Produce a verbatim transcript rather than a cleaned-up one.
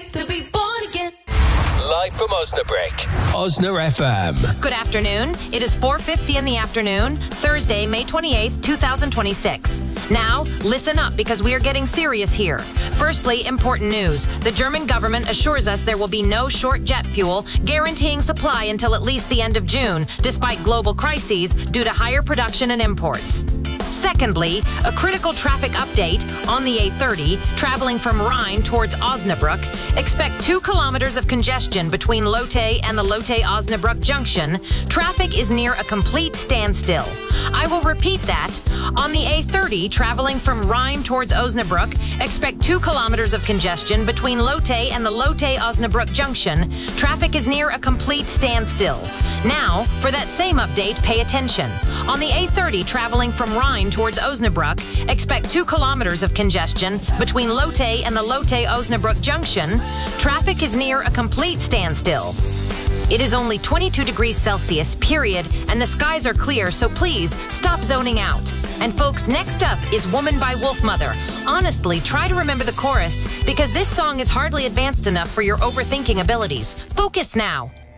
to be born again. Live from Osnabrück, Osna F M. Good afternoon. It is four fifty in the afternoon, Thursday, May twenty-eighth, twenty twenty-six. Now, listen up because we are getting serious here. Firstly, important news. The German government assures us there will be no short jet fuel, guaranteeing supply until at least the end of June, despite global crises due to higher production and imports. Secondly, a critical traffic update on the A thirty, traveling from Rhine towards Osnabrück. Expect two kilometers of congestion between Lotte and the Lotte-Osnabrück junction. Traffic is near a complete standstill. I will repeat that. On the A thirty, traveling from Rhine towards Osnabrück, expect two kilometers of congestion between Lotte and the Lotte-Osnabrück junction. Traffic is near a complete standstill. Now, for that same update, pay attention. On the A thirty, traveling from Rhine towards Osnabrück, expect two kilometers of congestion between Lotte and the Lotte-Osnabrück junction. Traffic is near a complete standstill. It is only twenty-two degrees Celsius, period, and the skies are clear, so please stop zoning out. And folks, next up is Woman by Wolfmother. Honestly, try to remember the chorus, because this song is hardly advanced enough for your overthinking abilities. Focus now.